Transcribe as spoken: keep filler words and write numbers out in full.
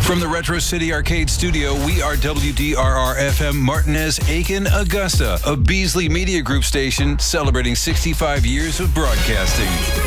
From the Retro City Arcade Studio, we are W D R R F M Martinez, Aiken, Augusta, a Beasley Media Group station celebrating sixty-five years of broadcasting.